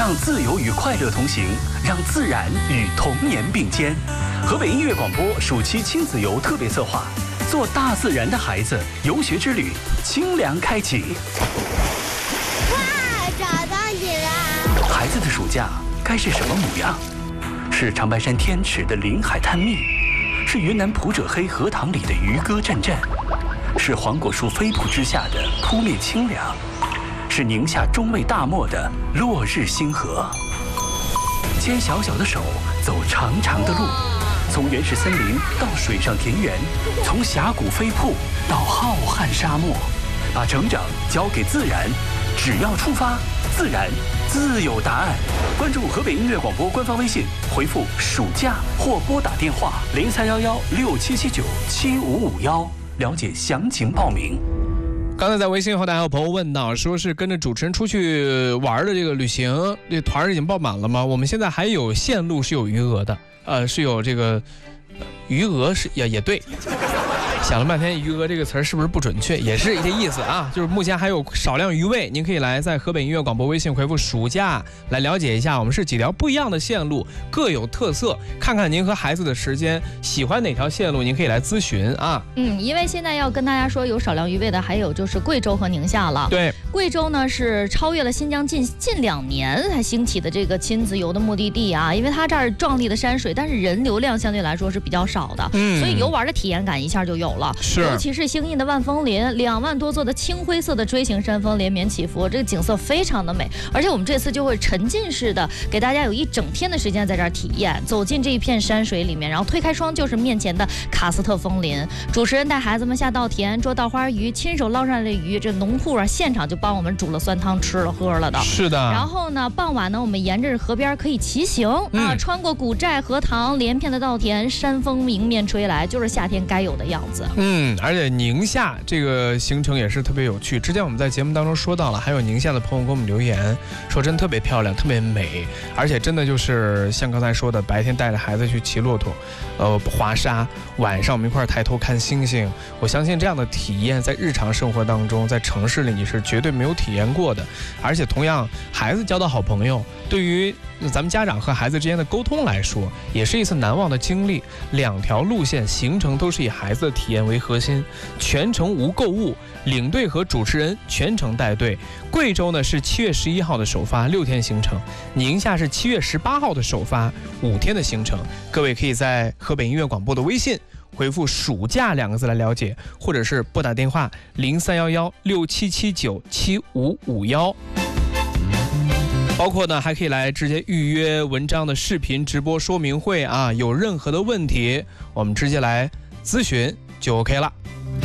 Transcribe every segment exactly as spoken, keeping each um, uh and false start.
让自由与快乐同行，让自然与童年并肩。河北音乐广播暑期亲子游特别策划，做大自然的孩子，游学之旅清凉开启。 哇，找到你了！ 孩子的暑假该是什么模样？是长白山天池的临海探秘，是云南普者黑荷塘里的渔歌阵阵，是黄果树飞瀑之下的扑面清凉，是宁夏中卫大漠的落日星河。牵小小的手，走长长的路，从原始森林到水上田园，从峡谷飞瀑到浩瀚沙漠，把成长交给自然，只要出发，自然自有答案。关注河北音乐广播官方微信，回复暑假或拨打电话零三幺幺六七七九七五五幺，了解详情报名。 刚才在微信后台还有朋友问到，说是跟着主持人出去玩的这个旅行，这团已经报满了吗？我们现在还有线路是有余额的，呃，是有这个余额是也也对。想了半天，余额这个词儿是不是不准确？也是这意思啊，就是目前还有少量余位，您可以来在河北音乐广播微信回复暑假来了解一下，我们是几条不一样的线路，各有特色，看看您和孩子的时间喜欢哪条线路，您可以来咨询啊。 嗯，因为现在要跟大家说有少量余位的，还有就是贵州和宁夏了。 对， 贵州呢是超越了新疆近近两年才兴起的这个亲子游的目的地啊，因为它这儿壮丽的山水，但是人流量相对来说是比较少的，嗯，所以游玩的体验感一下就有。 是， 尤其是兴义的万峰林，两万多座的青灰色的锥形山峰连绵起伏，这个景色非常的美。而且我们这次就会沉浸式的给大家有一整天的时间在这儿体验，走进这一片山水里面，然后推开窗就是面前的喀斯特枫林。主持人带孩子们下稻田捉稻花鱼，亲手捞上来的鱼，这农户啊现场就帮我们煮了酸汤吃了喝了的。 是的。 然后呢，傍晚呢，我们沿着河边可以骑行、嗯、啊，穿过古寨、荷塘，连片的稻田，山风迎面吹来，就是夏天该有的样子。 嗯。而且宁夏这个行程也是特别有趣，之前我们在节目当中说到了，还有宁夏的朋友给我们留言说真特别漂亮，特别美，而且真的就是像刚才说的，白天带着孩子去骑骆驼，呃滑沙，晚上我们一块抬头看星星，我相信这样的体验在日常生活当中，在城市里你是绝对没有体验过的。而且同样孩子交到好朋友，对于咱们家长和孩子之间的沟通来说，也是一次难忘的经历。两条路线行程都是以孩子的体验为核心，全程无购物，领队和主持人全程带队。贵州呢是七月十一号的首发，六天行程；宁夏是七月十八号的首发，五天的行程。各位可以在河北音乐广播的微信回复暑假两个字来了解，或者是拨打电话零三幺幺六七七九七五五幺。包括呢，还可以来直接预约文章的视频直播说明会啊！有任何的问题，我们直接来咨询就 OK 了。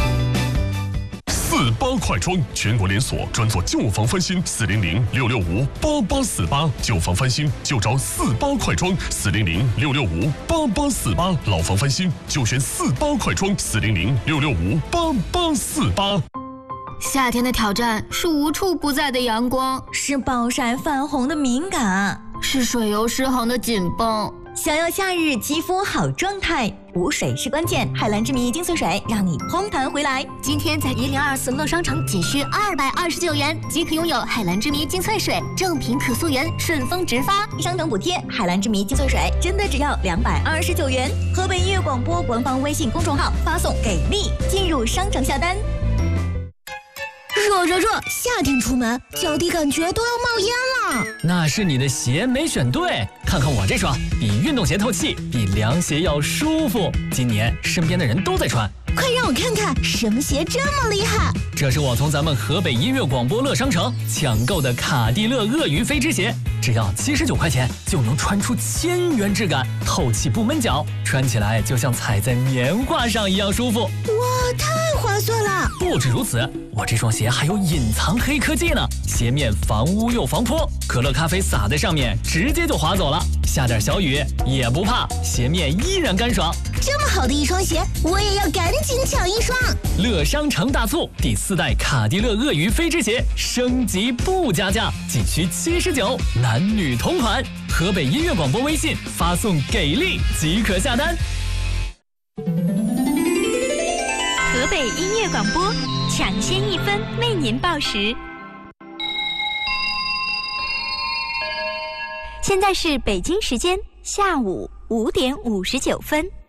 四八快装全国连锁，专做旧房翻新，四零零六六五八八四八，旧房翻新就找四八快装，四零零六六五八八四八，老房翻新就选四八快装，四零零六六五八八四八。 夏天的挑战是无处不在的阳光， 是暴晒泛红的敏感， 是水油失衡的紧绷。 想要夏日肌肤好状态，补水是关键。海蓝之谜精粹水让你嘭弹回来。 今天在一零二四乐商城仅需二百二十九元即可拥有海蓝之谜精粹水，正品可溯源，顺丰直发， 商城补贴。海蓝之谜精粹水真的只要两百二十九元。河北音乐广播官方微信公众号发送给力，进入商城下单。 热热热！夏天出门，脚底感觉都要冒烟了。 那是你的鞋没选对，看看我这双，比运动鞋透气，比凉鞋要舒服。今年身边的人都在穿， 快让我看看什么鞋这么厉害！ 这是我从咱们河北音乐广播乐商城抢购的卡地勒鳄鱼飞织鞋，只要七十九块钱就能穿出千元质感，透气不闷脚，穿起来就像踩在棉花上一样舒服。 哇，太划算了！ 不止如此，我这双鞋还有隐藏黑科技呢，鞋面防污又防泼，可乐咖啡洒在上面直接就滑走了，下点小雨也不怕，鞋面依然干爽。 这么好的一双鞋，我也要赶紧抢一双！ 乐商城大促，第四代卡地勒鳄鱼飞织鞋升级不加价，仅需七十九，男女同款。河北音乐广播微信发送给力即可下单。 河北音乐广播抢先一分为您报时。 现在是北京时间下午五点五十九分。